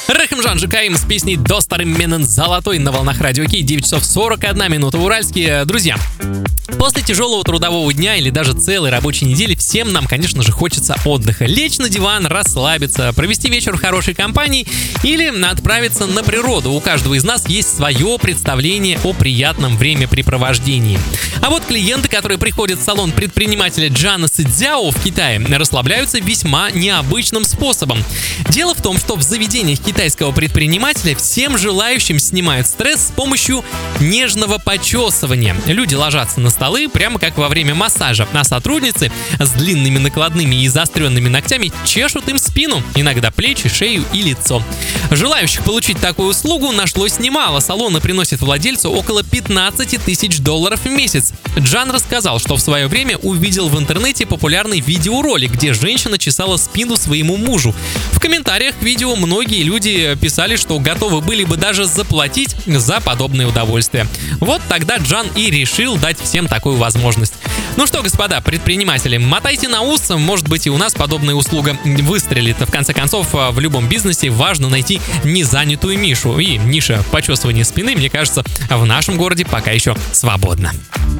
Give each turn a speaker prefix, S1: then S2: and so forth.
S1: Рахимжан Жикаим с песней «Достарым менен золотой» на волнах Радио Кей, 9 часов 41 минута в Уральске. Друзья, после тяжелого трудового дня или даже целой рабочей недели всем нам, конечно же, хочется отдыха. Лечь на диван, расслабиться, провести вечер в хорошей компании или отправиться на природу. У каждого из нас есть свое представление о приятном времяпрепровождении. А вот клиенты, которые приходят в салон предпринимателя Джана Сыцзяо в Китае, расслабляются весьма необычным способом. Дело в том, что в заведениях китайского предпринимателя всем желающим снимают стресс с помощью нежного почесывания. Люди ложатся на столы прямо как во время массажа, а сотрудницы с длинными накладными и заостренными ногтями чешут им спину, иногда плечи, шею и лицо. Желающих получить такую услугу нашлось немало. Салоны приносят владельцу около $15 тысяч в месяц. Джан рассказал, что в свое время увидел в интернете популярный видеоролик, где женщина чесала спину своему мужу. В комментариях к видео многие люди писали, что готовы были бы даже заплатить за подобное удовольствие. Вот тогда Джан и решил дать всем такую возможность. Ну что, господа предприниматели, мотайте на ус, может быть и у нас подобная услуга выстрелит. В конце концов, в любом бизнесе важно найти незанятую нишу. И ниша почесывания спины, мне кажется, в нашем городе пока еще свободна.